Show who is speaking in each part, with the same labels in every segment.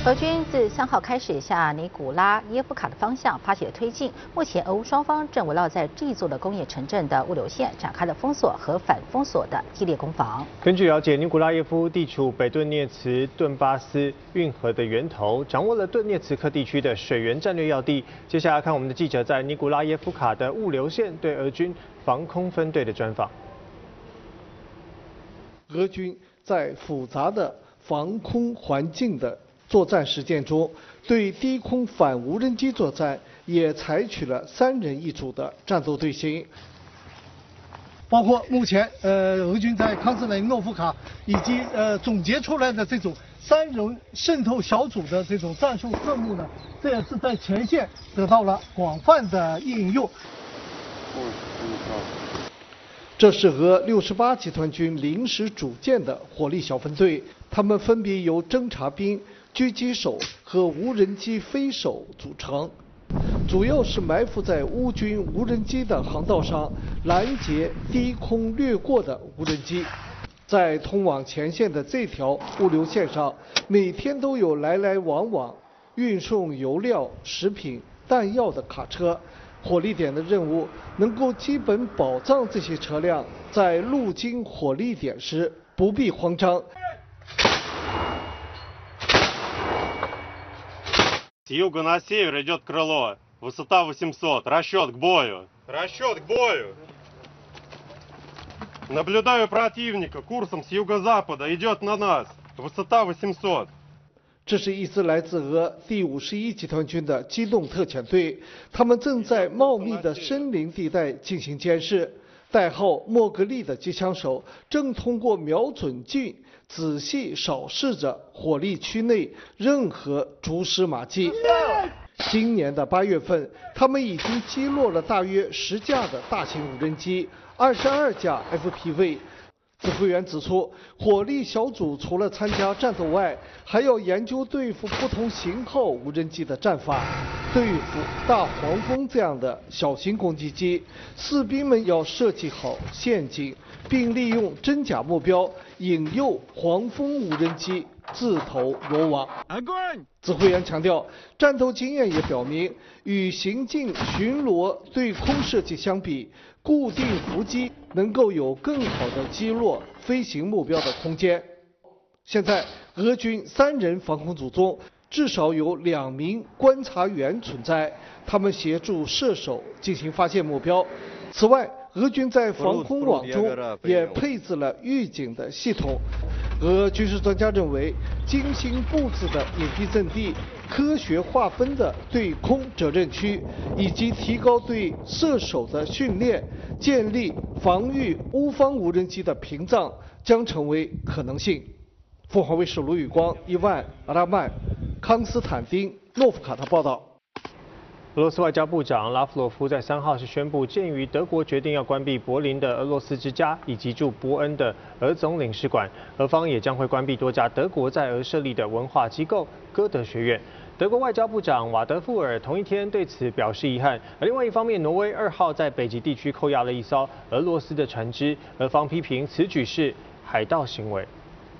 Speaker 1: 俄军自3号开始向尼古拉耶夫卡的方向发起了推进。目前，俄乌双方正围绕在这座的工业城镇的物流线展开了封锁和反封锁的激烈攻防。
Speaker 2: 根据了解，尼古拉耶夫地处北顿涅茨顿巴斯运河的源头，掌握了顿涅茨克地区的水源战略要地。接下来看我们的记者在尼古拉耶夫卡的物流线对俄军防空分队的专访。
Speaker 3: 俄军在复杂的防空环境的作战实践中，对低空反无人机作战也采取了3人一组的战斗队形。
Speaker 4: 包括目前俄军在康斯雷诺夫卡以及总结出来的这种3人渗透小组的这种战术科目呢，这也是在前线得到了广泛的应用。
Speaker 3: 这是俄68集团军临时组建的火力小分队，他们分别由侦察兵、狙击手和无人机飞手组成，主要是埋伏在乌军无人机的航道上，拦截低空掠过的无人机。在通往前线的这条物流线上，每天都有来来往往运送油料、食品、弹药的卡车。火力点的任务能够基本保障这些车辆在路经火力点时不必慌张。
Speaker 5: С юга на север идет крыло, высота 800, расчет к бою. Расчет к бою. Наблюдаю противника, курсом с юго-запада, идет на нас, высота 800.
Speaker 3: 这是一支来自俄第51集团军的机动特遣队，他们正在茂密的森林地带进行监视。代号莫格利的机枪手正通过瞄准镜仔细扫视着火力区内任何蛛丝马迹。今年的8月份，他们已经击落了大约10架的大型无人机，22架 FPV。指挥员指出，火力小组除了参加战斗外，还要研究对付不同型号无人机的战法。对付大黄蜂这样的小型攻击机，士兵们要设计好陷阱，并利用真假目标引诱黄蜂无人机自投罗网。指挥员强调，战斗经验也表明，与行进巡逻对空射击相比，固定伏击能够有更好的击落飞行目标的空间。现在，俄军3人防空组中，至少有2名观察员存在，他们协助射手进行发现目标。此外，俄军在防空网中也配置了预警的系统。俄军事专家认为，精心布置的隐蔽阵地、科学划分的对空责任区，以及提高对射手的训练，建立防御乌方无人机的屏障，将成为可能性。凤凰卫视卢宇光、伊万、阿拉曼、康斯坦丁、诺夫卡特报道。
Speaker 2: 俄罗斯外交部长拉夫罗夫在3号是宣布，鉴于德国决定要关闭柏林的俄罗斯之家以及驻波恩的俄总领事馆，俄方也将会关闭多家德国在俄设立的文化机构、歌德学院。德国外交部长瓦德富尔同一天对此表示遗憾。而另外一方面，挪威2号在北极地区扣押了一艘俄罗斯的船只，俄方批评此举是海盗行为。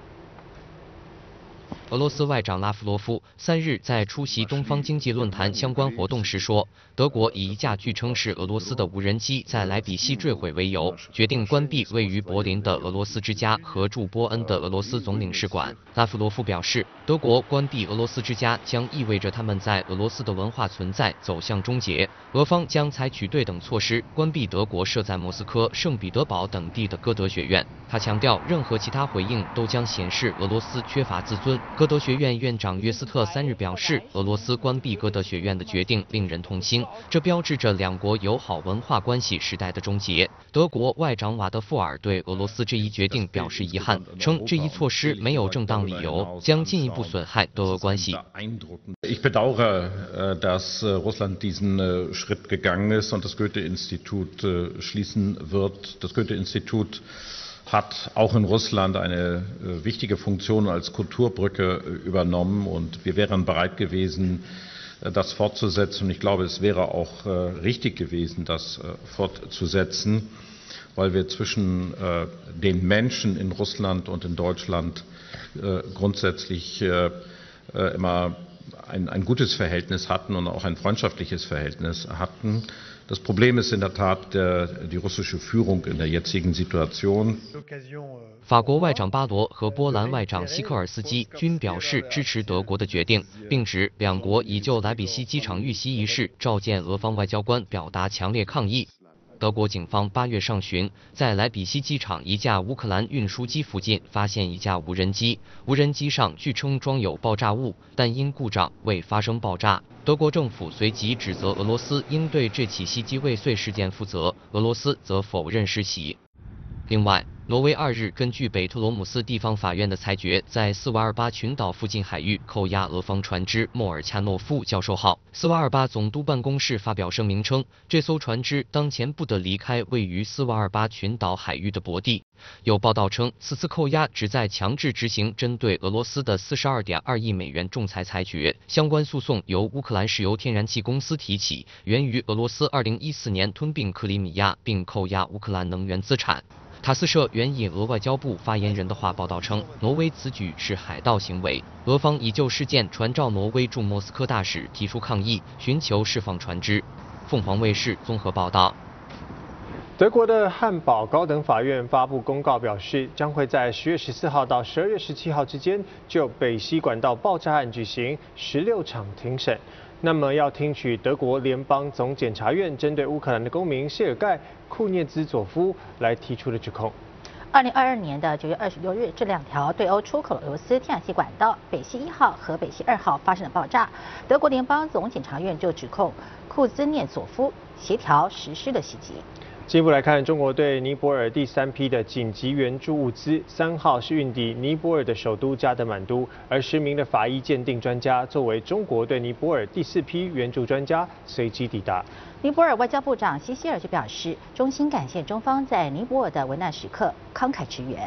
Speaker 6: 俄罗斯外长拉夫罗夫3日在出席东方经济论坛相关活动时说，德国以一架据称是俄罗斯的无人机在莱比锡坠毁为由，决定关闭位于柏林的俄罗斯之家和驻波恩的俄罗斯总领事馆。拉夫罗夫表示，德国关闭俄罗斯之家将意味着他们在俄罗斯的文化存在走向终结，俄方将采取对等措施，关闭德国设在莫斯科、圣彼得堡等地的歌德学院。他强调，任何其他回应都将显示俄罗斯缺乏自尊。歌德学院院长约斯特3日表示，俄罗斯关闭歌德学院的决定令人痛心，这标志着2国友好文化关系时代的终结。德国外长瓦德富尔对俄罗斯这一决定表示遗憾，称这一措施没有正当理由，将进一步损害德俄关系。
Speaker 7: Ich bedauere, dass Russland diesen Schritt gegangen ist und das Goethe-Institut schließen wird. Das Goethe-Institut hat auch in Russland eine wichtige Funktion als Kulturbrücke übernommen und wir wären bereit gewesen, das fortzusetzen. Und ich glaube, es wäre auch richtig gewesen, das fortzusetzen, weil wir zwischen den Menschen in Russland und in Deutschland grundsätzlich immer ein gutes Verhältnis hatten und auch ein freundschaftliches Verhältnis hatten. Das Problem ist in der Tat die russische Führung in der jetzigen Situation.
Speaker 6: 法国外长巴罗和波兰外长希科尔斯基均表示支持德国的决定，并指两国已就莱比锡机场遇袭一事召见俄方外交官，表达强烈抗议。德国警方8月上旬在莱比锡机场一架乌克兰运输机附近发现一架无人机，无人机上据称装有爆炸物，但因故障未发生爆炸。德国政府随即指责俄罗斯应对这起袭击未遂事件负责，俄罗斯则否认施袭。另外，挪威2日根据北特罗姆斯地方法院的裁决，在斯瓦尔巴群岛附近海域扣押俄方船只莫尔恰诺夫教授号。斯瓦尔巴总督办公室发表声明称，这艘船只当前不得离开位于斯瓦尔巴群岛海域的泊地。有报道称，此次扣押旨在强制执行针对俄罗斯的42.2亿美元仲裁裁决。相关诉讼由乌克兰石油天然气公司提起，源于俄罗斯2014年吞并克里米亚并扣押乌克兰能源资产。塔斯社援引俄外交部发言人的话报道称，挪威此举是海盗行为，俄方已就事件传召挪威驻莫斯科大使提出抗议，寻求释放船只。凤凰卫视综合报道。
Speaker 2: 德国的汉堡高等法院发布公告表示，将会在10月14号到12月17号之间就北溪管道爆炸案举行16场庭审。那么要听取德国联邦总检察院针对乌克兰的公民谢尔盖·库涅兹佐夫来提出的指控。
Speaker 1: 2022年的9月26日，这2条对欧出口俄罗斯天然气管道北溪1号和北溪2号发生了爆炸。德国联邦总检察院就指控库兹涅佐夫协调实施了袭击。
Speaker 2: 进一步来看，中国对尼泊尔第3批的紧急援助物资3号是运抵尼泊尔的首都加德满都，而10名的法医鉴定专家作为中国对尼泊尔第4批援助专家随即抵达。
Speaker 1: 尼泊尔外交部长希希尔就表示，衷心感谢中方在尼泊尔的危难时刻慷慨支援。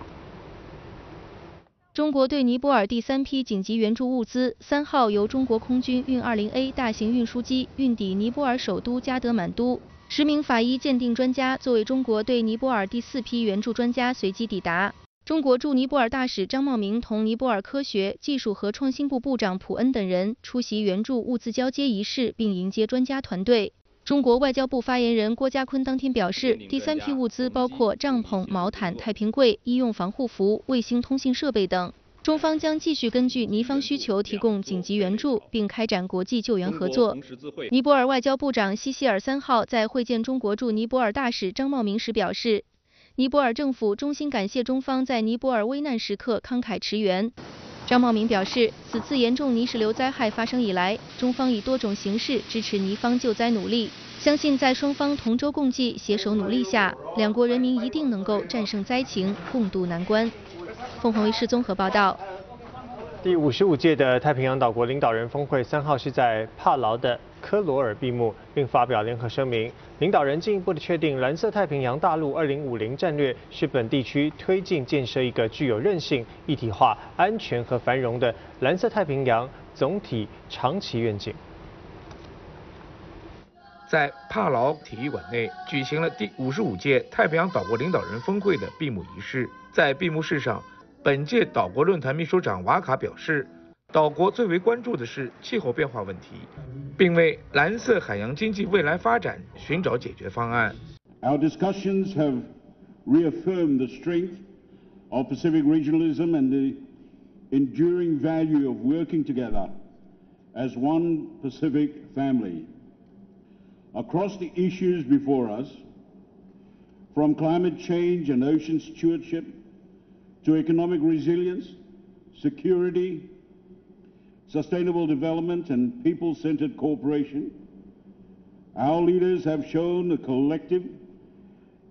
Speaker 8: 中国对尼泊尔第3批紧急援助物资3号由中国空军运20A 大型运输机运抵尼泊尔首都加德满都。10名法医鉴定专家作为中国对尼泊尔第4批援助专家随即抵达。中国驻尼泊尔大使张茂明同尼泊尔科学技术和创新部部长普恩等人出席援助物资交接仪式，并迎接专家团队。中国外交部发言人郭家坤当天表示，第3批物资包括帐篷、毛毯、太平柜、医用防护服、卫星通信设备等。中方将继续根据尼方需求提供紧急援助，并开展国际救援合作。尼泊尔外交部长希希尔3号在会见中国驻尼泊尔大使张茂明时表示，尼泊尔政府衷心感谢中方在尼泊尔危难时刻慷慨驰援。张茂明表示，此次严重泥石流灾害发生以来，中方以多种形式支持尼方救灾努力，相信在双方同舟共济、携手努力下，两国人民一定能够战胜灾情，共度难关。凤凰卫视综合报道。
Speaker 2: 第55届的太平洋岛国领导人峰会3号是在帕劳的科罗尔闭幕，并发表联合声明。领导人进一步的确定，蓝色太平洋大陆2050战略是本地区推进建设一个具有韧性、一体化、安全和繁荣的蓝色太平洋总体长期愿景。
Speaker 9: 在帕劳体育馆内举行了第55届太平洋岛国领导人峰会的闭幕仪式。在闭幕式上，本届岛国论坛秘书长瓦卡表示，岛国最为关注的是气候变化问题，并为蓝色海洋经济未来发展寻找解决方案。
Speaker 10: Our discussions have reaffirmed the strength of Pacific regionalism and the enduring value of working together as one Pacific family. Across the issues before us, from climate change and ocean stewardship to economic resilience, security, sustainable development and people-centered cooperation, our leaders have shown a collective